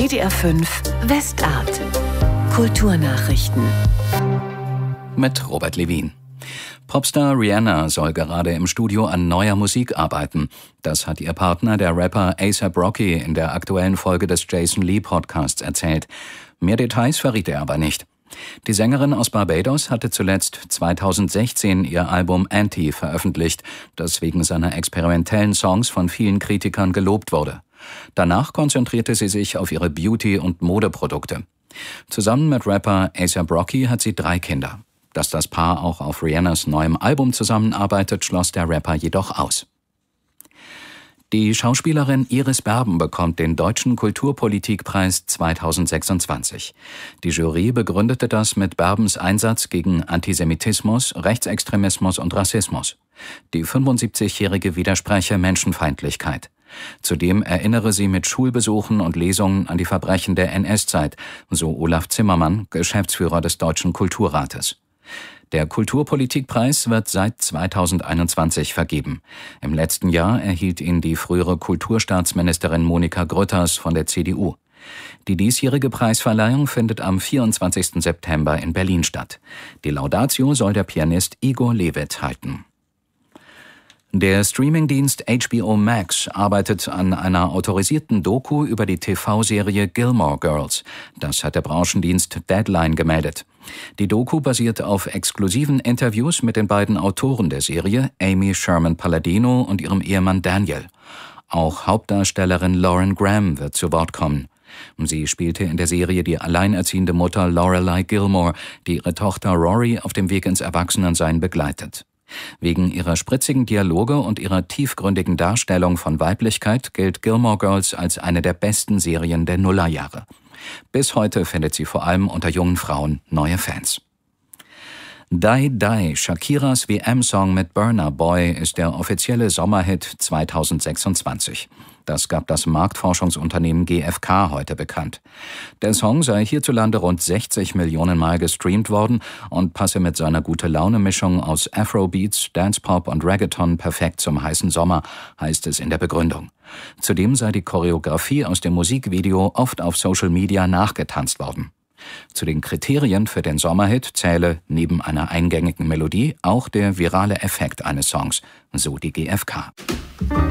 WDR 5 Westart. Kulturnachrichten. Mit Robert Levin. Popstar Rihanna soll gerade im Studio an neuer Musik arbeiten. Das hat ihr Partner, der Rapper A$AP Rocky, in der aktuellen Folge des Jason Lee Podcasts erzählt. Mehr Details verriet er aber nicht. Die Sängerin aus Barbados hatte zuletzt 2016 ihr Album Anti veröffentlicht, das wegen seiner experimentellen Songs von vielen Kritikern gelobt wurde. Danach konzentrierte sie sich auf ihre Beauty- und Modeprodukte. Zusammen mit Rapper A$AP Rocky hat sie 3 Kinder. Dass das Paar auch auf Rihannas neuem Album zusammenarbeitet, schloss der Rapper jedoch aus. Die Schauspielerin Iris Berben bekommt den Deutschen Kulturpolitikpreis 2026. Die Jury begründete das mit Berbens Einsatz gegen Antisemitismus, Rechtsextremismus und Rassismus. Die 75-Jährige widerspreche Menschenfeindlichkeit. Zudem erinnere sie mit Schulbesuchen und Lesungen an die Verbrechen der NS-Zeit, so Olaf Zimmermann, Geschäftsführer des Deutschen Kulturrates. Der Kulturpolitikpreis wird seit 2021 vergeben. Im letzten Jahr erhielt ihn die frühere Kulturstaatsministerin Monika Grütters von der CDU. Die diesjährige Preisverleihung findet am 24. September in Berlin statt. Die Laudatio soll der Pianist Igor Levit halten. Der Streamingdienst HBO Max arbeitet an einer autorisierten Doku über die TV-Serie Gilmore Girls. Das hat der Branchendienst Deadline gemeldet. Die Doku basiert auf exklusiven Interviews mit den beiden Autoren der Serie, Amy Sherman Palladino und ihrem Ehemann Daniel. Auch Hauptdarstellerin Lauren Graham wird zu Wort kommen. Sie spielte in der Serie die alleinerziehende Mutter Lorelai Gilmore, die ihre Tochter Rory auf dem Weg ins Erwachsenensein begleitet. Wegen ihrer spritzigen Dialoge und ihrer tiefgründigen Darstellung von Weiblichkeit gilt Gilmore Girls als eine der besten Serien der Nullerjahre. Bis heute findet sie vor allem unter jungen Frauen neue Fans. Die Die, Shakiras WM-Song mit Burna Boy, ist der offizielle Sommerhit 2026. Das gab das Marktforschungsunternehmen GfK heute bekannt. Der Song sei hierzulande rund 60 Millionen Mal gestreamt worden und passe mit seiner Gute-Laune-Mischung aus Afrobeats, Dancepop und Reggaeton perfekt zum heißen Sommer, heißt es in der Begründung. Zudem sei die Choreografie aus dem Musikvideo oft auf Social Media nachgetanzt worden. Zu den Kriterien für den Sommerhit zähle neben einer eingängigen Melodie auch der virale Effekt eines Songs, so die GfK.